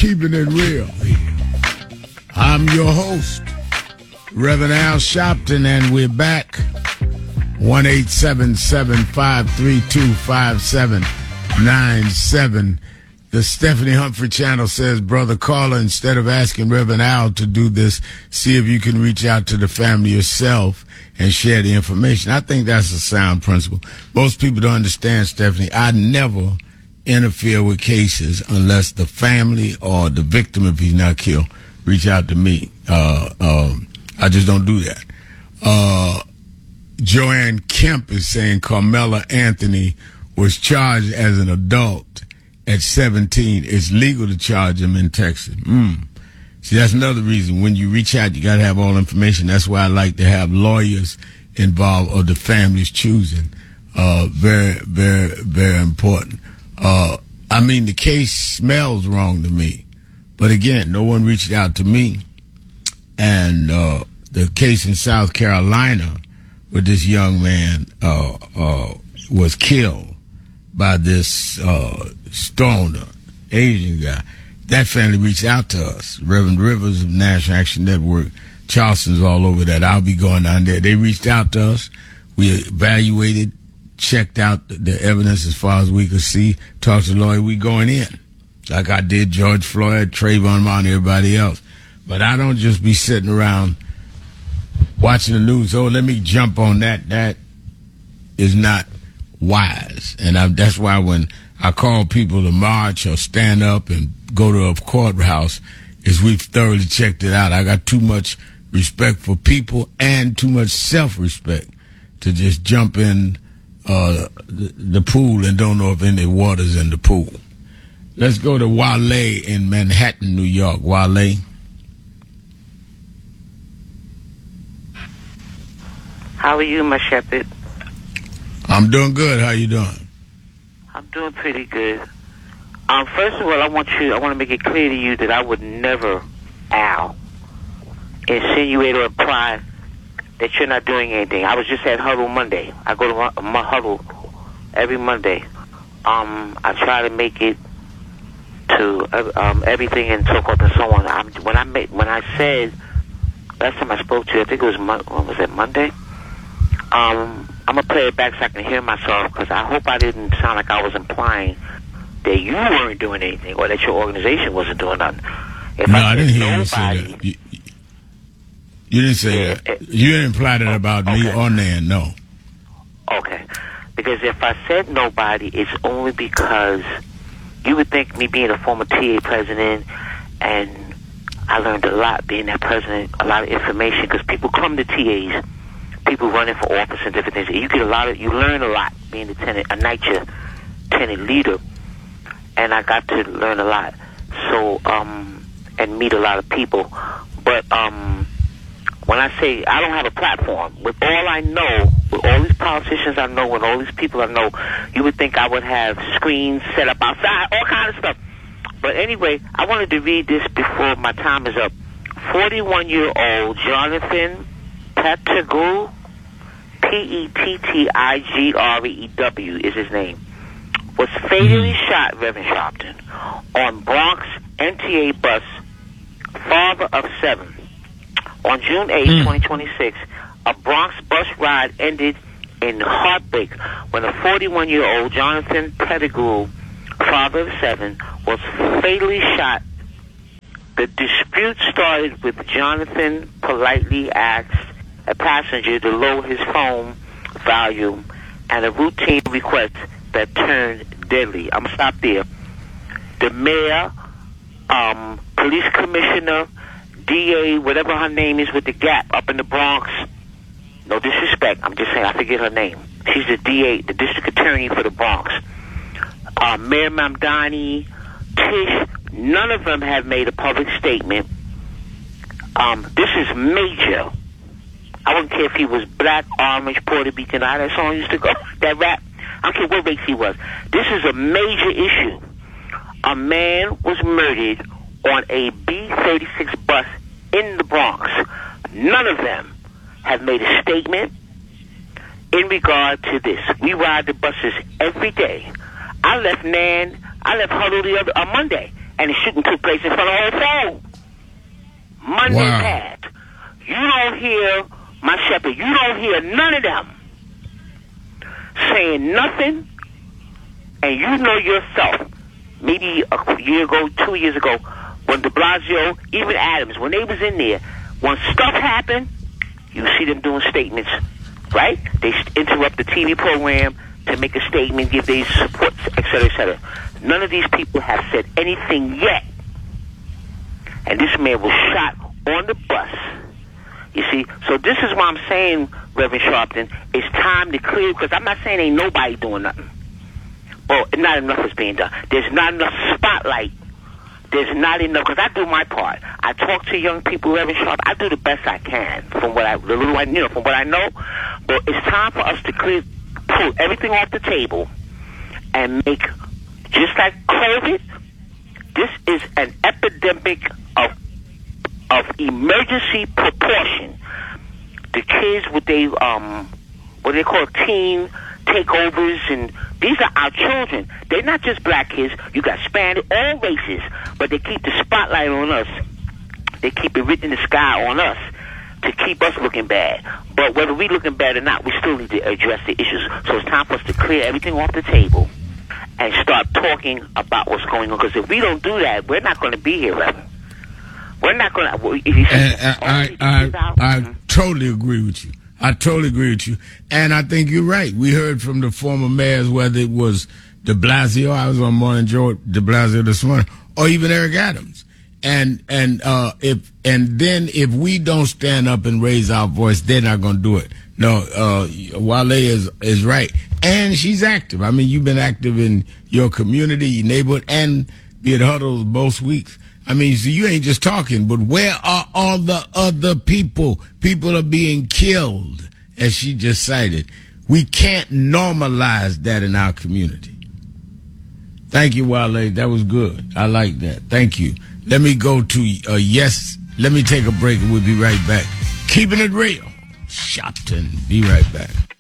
Keeping It Real. I'm your host, Reverend Al Sharpton, and we're back. 1-877-532-5797. The Stephanie Humphrey channel says, Brother Caller, instead of asking Reverend Al to do this, see if you can reach out to the family yourself and share the information. I think that's a sound principle. Most people don't understand, Stephanie. I never interfere with cases unless the family or the victim, if he's not killed, reach out to me. I just don't do that. Joanne Kemp is saying Carmela Anthony was charged as an adult at 17. It's legal to charge him in Texas. See, that's another reason. When you reach out, you got to have all information. That's why I like to have lawyers involved or the family's choosing. Very, very, very important. I mean, the case smells wrong to me. But again, no one reached out to me. And the case in South Carolina where this young man was killed by this stoner, Asian guy, that family reached out to us. Reverend Rivers of National Action Network, Charleston's all over that. I'll be going down there. They reached out to us. We evaluated, checked out the evidence as far as we could see, talked to the lawyer. We going in, like I did George Floyd, Trayvon Martin, everybody else. But I don't just be sitting around watching the news. Oh, let me jump on that. That is not wise. And that's why when I call people to march or stand up and go to a courthouse, is we've thoroughly checked it out. I got too much respect for people and too much self-respect to just jump in the pool and don't know if any water's in the pool. Let's go to Wale in Manhattan, New York. Wale. How are you, my shepherd? I'm doing good. How you doing? I'm doing pretty good. First of all, I want to make it clear to you that I would never, Al, insinuate or imply that you're not doing anything. I was just at Huddle Monday. I go to my Huddle every Monday. I try to make it to everything and so forth and so on. When I said last time I spoke to you, I think it was Monday. I'm gonna play it back so I can hear myself, because I hope I didn't sound like I was implying that you weren't doing anything or that your organization wasn't doing nothing. I didn't hear you say that. You didn't say that. You didn't imply that about me or Nan, no. Okay. Because if I said nobody, it's only because you would think me being a former TA president, and I learned a lot being that president, a lot of information, because people come to TAs, people running for office and different things. You learn a lot being the tenant, a NYCHA tenant leader, and I got to learn a lot. So, and meet a lot of people. But when I say I don't have a platform, with all I know, with all these politicians I know, with all these people I know, you would think I would have screens set up outside, all kind of stuff. But anyway, I wanted to read this before my time is up. 41-year-old Jonathan Pettigrew, Pettigrew is his name, was fatally shot, Reverend Sharpton, on Bronx MTA bus, father of 7. On June 8, 2026, a Bronx bus ride ended in heartbreak when a 41-year-old Jonathan Pettigrew, father of 7, was fatally shot. The dispute started with Jonathan politely asked a passenger to lower his phone volume, and a routine request that turned deadly. I'm going to stop there. The mayor, police commissioner, DA, whatever her name is with the Gap up in the Bronx, no disrespect, I'm just saying, I forget her name. She's the DA, the district attorney for the Bronx. Mayor Mamdani, Tish, none of them have made a public statement. This is major. I wouldn't care if he was black, orange, Puerto Rican, how that song used to go, that rap. I don't care what race he was. This is a major issue. A man was murdered on a B-36 bus in the Bronx. None of them have made a statement in regard to this. We ride the buses every day. I left Huddle on Monday, and the shooting took place in front of Whole Foods. Monday passed. You don't hear my shepherd. You don't hear none of them saying nothing, and you know yourself. Maybe a year ago, 2 years ago, when de Blasio, even Adams, when they was in there, when stuff happened, you see them doing statements, right? They interrupt the TV program to make a statement, give their support, et cetera, et cetera. None of these people have said anything yet. And this man was shot on the bus. You see? So this is why I'm saying, Reverend Sharpton, it's time to clear, because I'm not saying ain't nobody doing nothing. Well, not enough is being done. There's not enough spotlight. There's not enough, because I do my part. I talk to young people, Reverend Sharp. I do the best I can from what from what I know. But it's time for us to pull everything off the table and make, just like COVID, this is an epidemic of emergency proportion. The kids with what they call teen takeovers, and these are our children. They're not just black kids. You got Spanish, all races, but they keep the spotlight on us. They keep it written in the sky on us to keep us looking bad. But whether we looking bad or not, we still need to address the issues. So it's time for us to clear everything off the table and start talking about what's going on. Because if we don't do that, we're not going to be here, Reverend. We're not going to. I totally agree with you. I totally agree with you. And I think you're right. We heard from the former mayors, whether it was de Blasio, I was on Morning Joe de Blasio this morning, or even Eric Adams. And if we don't stand up and raise our voice, they're not going to do it. No, Wale is right. And she's active. I mean, you've been active in your community, your neighborhood, and be at huddles most weeks. I mean, so you ain't just talking, but where are all the other people? People are being killed, as she just cited. We can't normalize that in our community. Thank you, Wale. That was good. I like that. Thank you. Let me go to yes. Let me take a break and we'll be right back. Keeping it real. Sharpton. Be right back.